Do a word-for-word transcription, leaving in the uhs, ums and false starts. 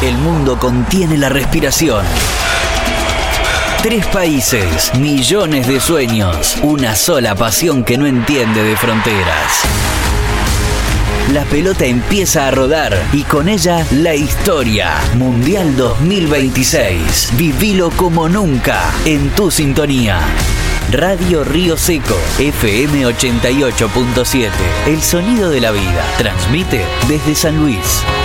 El mundo contiene la respiración. Tres países, millones de sueños, una sola pasión que no entiende de fronteras. La pelota empieza a rodar y con ella la historia. Mundial dos mil veintiséis. Vivilo como nunca en tu sintonía. Radio Río Seco, F M ochenta y ocho punto siete. El sonido de la vida. Transmite desde San Luis.